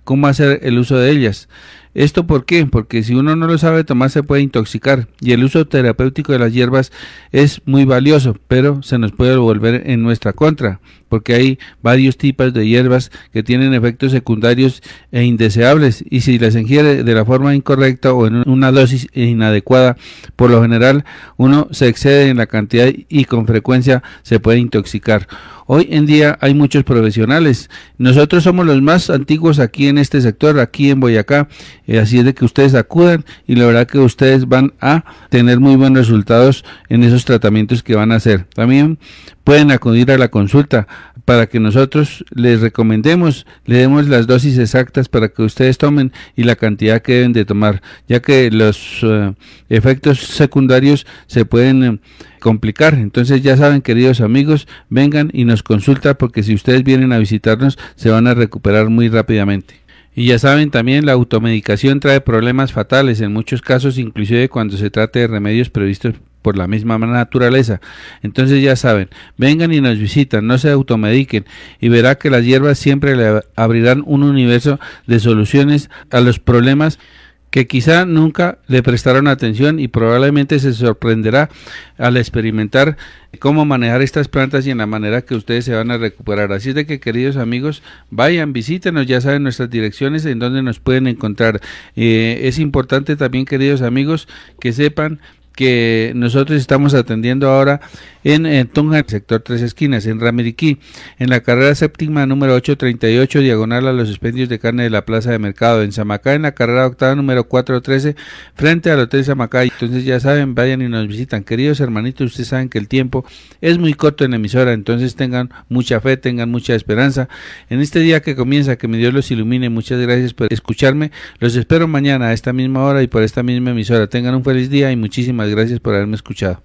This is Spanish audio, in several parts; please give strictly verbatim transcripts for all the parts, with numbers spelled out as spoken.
cómo hacer el uso de ellas. ¿Esto por qué? Porque si uno no lo sabe tomar se puede intoxicar, y el uso terapéutico de las hierbas es muy valioso, pero se nos puede volver en nuestra contra, porque hay varios tipos de hierbas que tienen efectos secundarios e indeseables, y si las ingiere de la forma incorrecta o en una dosis inadecuada, por lo general uno se excede en la cantidad y con frecuencia se puede intoxicar. Hoy en día hay muchos profesionales. Nosotros somos los más antiguos aquí en este sector, aquí en Boyacá. Eh, así es de que ustedes acudan y la verdad que ustedes van a tener muy buenos resultados en esos tratamientos que van a hacer. También pueden acudir a la consulta para que nosotros les recomendemos, le demos las dosis exactas para que ustedes tomen y la cantidad que deben de tomar, ya que los uh, efectos secundarios se pueden uh, complicar. Entonces ya saben, queridos amigos, vengan y nos consultan, porque si ustedes vienen a visitarnos se van a recuperar muy rápidamente. Y ya saben también, la automedicación trae problemas fatales en muchos casos, inclusive cuando se trate de remedios previstos por la misma naturaleza. Entonces ya saben, vengan y nos visitan, no se automediquen, y verá que las hierbas siempre le abrirán un universo de soluciones a los problemas que quizá nunca le prestaron atención, y probablemente se sorprenderá al experimentar cómo manejar estas plantas y en la manera que ustedes se van a recuperar. Así es de que, queridos amigos, vayan, visítenos, ya saben nuestras direcciones en donde nos pueden encontrar. Eh, es importante también, queridos amigos, que sepan que nosotros estamos atendiendo ahora en, en Tunja, sector Tres Esquinas, en Ramiriquí, en la carrera séptima número ochocientos treinta y ocho, diagonal a los expendios de carne de la plaza de mercado, en Samacá, en la carrera octava número cuatrocientos trece, frente al Hotel Samacá. Entonces ya saben, vayan y nos visitan. Queridos hermanitos, ustedes saben que el tiempo es muy corto en la emisora, entonces tengan mucha fe, tengan mucha esperanza en este día que comienza, que mi Dios los ilumine. Muchas gracias por escucharme, los espero mañana a esta misma hora y por esta misma emisora. Tengan un feliz día y muchísimas gracias por haberme escuchado.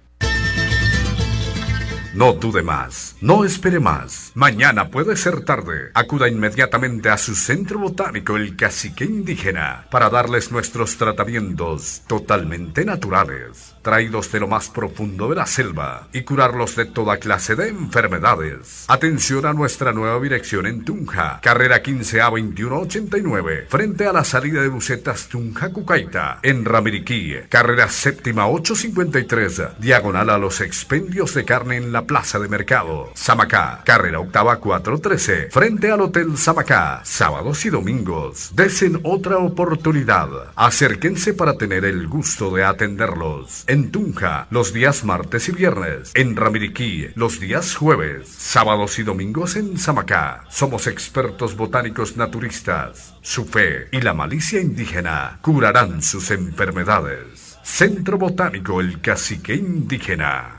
No dude más, no espere más. Mañana puede ser tarde. Acuda inmediatamente a su centro botánico, el Cacique Indígena, para darles nuestros tratamientos totalmente naturales, traídos de lo más profundo de la selva, y curarlos de toda clase de enfermedades. Atención a nuestra nueva dirección en Tunja, carrera quince A veintiuno ochenta y nueve, frente a la salida de busetas Tunja Cucaita. En Ramiriquí, carrera séptima ochocientos cincuenta y tres, diagonal a los expendios de carne en la plaza de mercado. Samacá, carrera octava cuatrocientos trece, frente al Hotel Samacá, sábados y domingos. Desen otra oportunidad. Acérquense para tener el gusto de atenderlos. En Tunja, los días martes y viernes. En Ramiriquí, los días jueves. Sábados y domingos en Samacá. Somos expertos botánicos naturistas. Su fe y la malicia indígena curarán sus enfermedades. Centro Botánico El Cacique Indígena.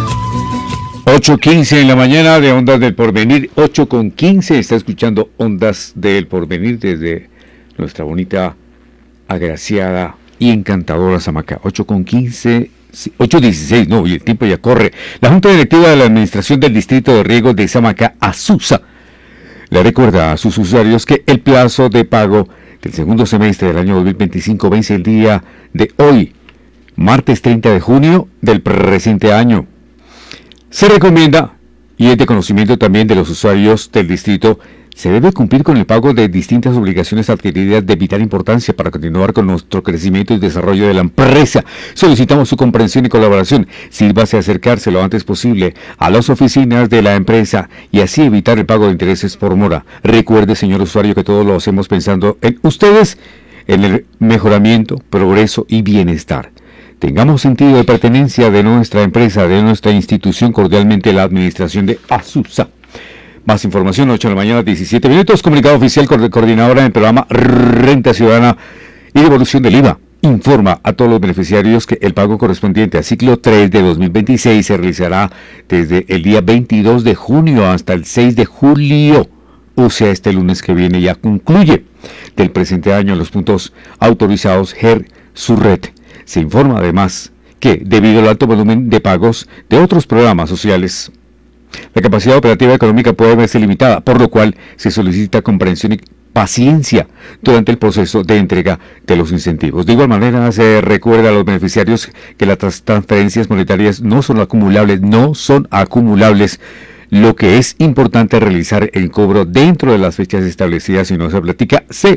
ocho quince en la mañana de Ondas del Porvenir, ocho con quince, está escuchando Ondas del Porvenir desde nuestra bonita, agraciada y encantadora Samacá. ocho con quince, ocho dieciséis, no, y el tiempo ya corre. La Junta Directiva de la Administración del Distrito de Riego de Samacá, ASUSA, le recuerda a sus usuarios que el plazo de pago del segundo semestre del año dos mil veinticinco vence el día de hoy, martes treinta de junio del presente año. Se recomienda, y es de conocimiento también de los usuarios del distrito, se debe cumplir con el pago de distintas obligaciones adquiridas de vital importancia para continuar con nuestro crecimiento y desarrollo de la empresa. Solicitamos su comprensión y colaboración. Sírvase a acercarse lo antes posible a las oficinas de la empresa y así evitar el pago de intereses por mora. Recuerde, señor usuario, que todos lo hacemos pensando en ustedes, en el mejoramiento, progreso y bienestar. Tengamos sentido de pertenencia de nuestra empresa, de nuestra institución, cordialmente la administración de ASUSA. Más información, ocho de la mañana, diecisiete minutos. Comunicado oficial con la coordinadora del programa Renta Ciudadana y Devolución del I V A. Informa a todos los beneficiarios que el pago correspondiente a ciclo tres de dos mil veintiséis se realizará desde el día veintidós de junio hasta el seis de julio. O sea, este lunes que viene ya concluye del presente año en los puntos autorizados G E R Surret. Se informa además que, debido al alto volumen de pagos de otros programas sociales, la capacidad operativa económica puede verse limitada, por lo cual se solicita comprensión y paciencia durante el proceso de entrega de los incentivos. De igual manera, se recuerda a los beneficiarios que las transferencias monetarias no son acumulables, no son acumulables, lo que es importante realizar el cobro dentro de las fechas establecidas. Si no se platica, se